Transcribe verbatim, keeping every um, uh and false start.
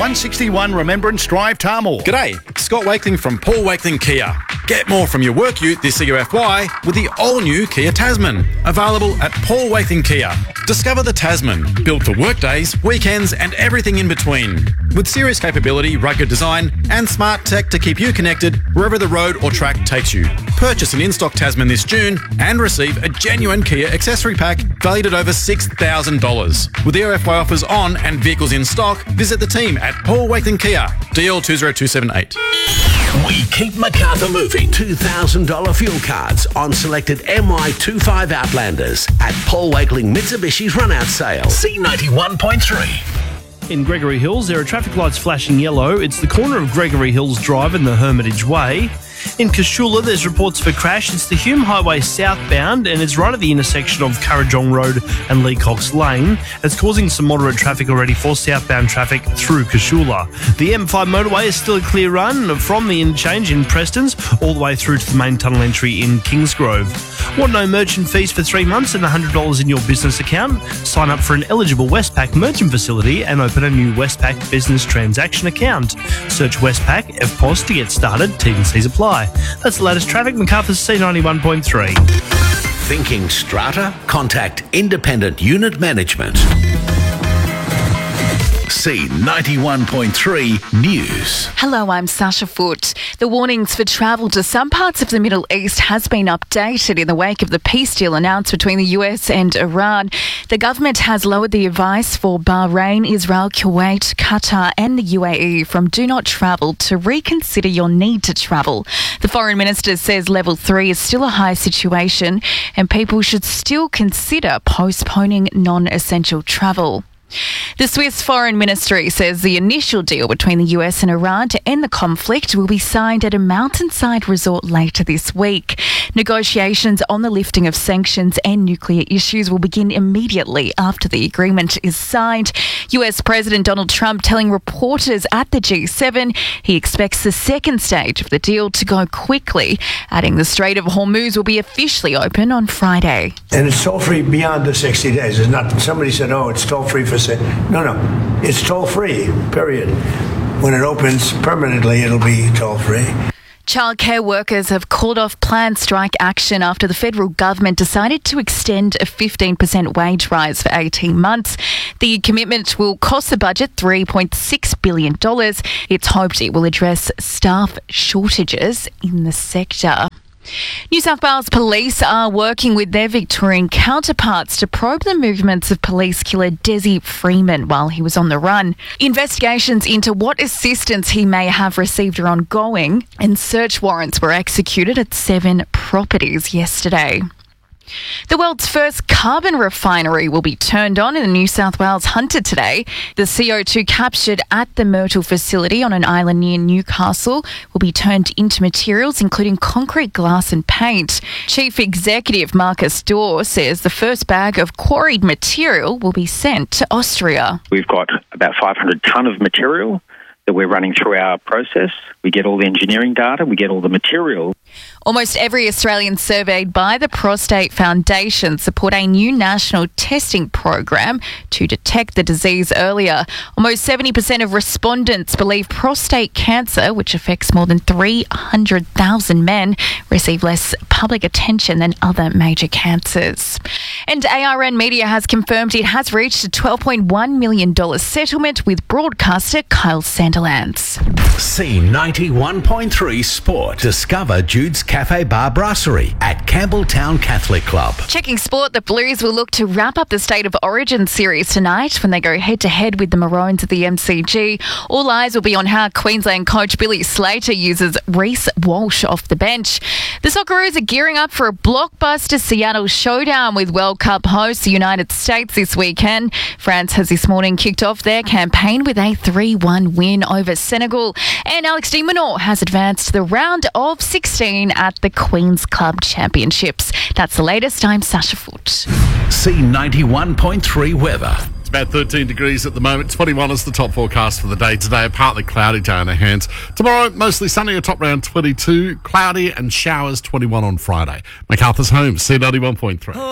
one sixty-one Remembrance Drive, Tahmoor. G'day, Scott Wakeling from Paul Wakeling Kia. Get more from your work ute this year F Y with the all-new Kia Tasman. Available at Paul Wakeling Kia. Discover the Tasman, built for workdays, weekends and everything in between. With serious capability, rugged design and smart tech to keep you connected wherever the road or track takes you. Purchase an in-stock Tasman this June and receive a genuine Kia accessory pack valued at over six thousand dollars. With Air F Y offers on and vehicles in stock, visit the team at Paul Wakeling Kia, D L two zero two seven eight. We keep Macarthur moving. two thousand dollars fuel cards on selected M Y twenty-five Outlanders at Paul Wakeling Mitsubishi's run-out sale. C ninety-one point three. In Gregory Hills, there are traffic lights flashing yellow. It's the corner of Gregory Hills Drive and the Hermitage Way. In Cashula, there's reports of a crash. It's the Hume Highway southbound, and it's right at the intersection of Currajong Road and Leacox Lane. It's causing some moderate traffic already for southbound traffic through Cashula. The M five motorway is still a clear run from the interchange in Prestons all the way through to the main tunnel entry in Kingsgrove. Want no merchant fees for three months and one hundred dollars in your business account? Sign up for an eligible Westpac merchant facility and open a new Westpac business transaction account. Search Westpac F P O S to get started. T's and C's apply. That's the latest traffic. Macarthur's C ninety-one point three. Thinking strata? Contact Independent Unit Management. C ninety-one point three News. Hello, I'm Sasha Foote. The warnings for travel to some parts of the Middle East has been updated in the wake of the peace deal announced between the U S and Iran. The government has lowered the advice for Bahrain, Israel, Kuwait, Qatar and the U A E from do not travel to reconsider your need to travel. The Foreign Minister says level three is still a high situation and people should still consider postponing non-essential travel. The Swiss Foreign Ministry says the initial deal between the U S and Iran to end the conflict will be signed at a mountainside resort later this week. Negotiations on the lifting of sanctions and nuclear issues will begin immediately after the agreement is signed. U S President Donald Trump telling reporters at the G seven he expects the second stage of the deal to go quickly, adding the Strait of Hormuz will be officially open on Friday. And it's toll-free beyond the sixty days. It's not, somebody said, oh, it's toll-free for No, no, it's toll-free, period. When it opens permanently, it'll be toll-free. Childcare workers have called off planned strike action after the federal government decided to extend a fifteen percent wage rise for eighteen months. The commitment will cost the budget three point six billion dollars. It's hoped it will address staff shortages in the sector. New South Wales Police are working with their Victorian counterparts to probe the movements of police killer Desi Freeman while he was on the run. Investigations into what assistance he may have received are ongoing, and search warrants were executed at seven properties yesterday. The world's first carbon refinery will be turned on in the New South Wales Hunter today. The C O two captured at the Myrtle facility on an island near Newcastle will be turned into materials including concrete, glass and paint. Chief Executive Marcus Dorr says the first bag of quarried material will be sent to Austria. We've got about five hundred tonne of material that we're running through our process. We get all the engineering data, we get all the material. Almost every Australian surveyed by the Prostate Foundation support a new national testing program to detect the disease earlier. Almost seventy percent of respondents believe prostate cancer, which affects more than three hundred thousand men, receive less public attention than other major cancers. And A R N Media has confirmed it has reached a twelve point one million dollars settlement with broadcaster Kyle Sandilands. C ninety-one point three Sport. Discover Jude's Cafe Bar Brasserie at Campbelltown Catholic Club. Checking sport, the Blues will look to wrap up the State of Origin series tonight when they go head-to-head with the Maroons at the M C G. All eyes will be on how Queensland coach Billy Slater uses Reece Walsh off the bench. The Socceroos are gearing up for a blockbuster Seattle showdown with World Cup hosts the United States this weekend. France has this morning kicked off their campaign with a three one win over Senegal. And Alex de Minaur has advanced to the round of sixteen at the Queen's Club Championships. That's the latest. I'm Sasha Foote. C ninety-one point three weather. It's about thirteen degrees at the moment. twenty-one is the top forecast for the day today. A partly cloudy day on our hands. Tomorrow, mostly sunny, a top round twenty-two. Cloudy and showers twenty-one on Friday. Macarthur's home, C ninety-one point three.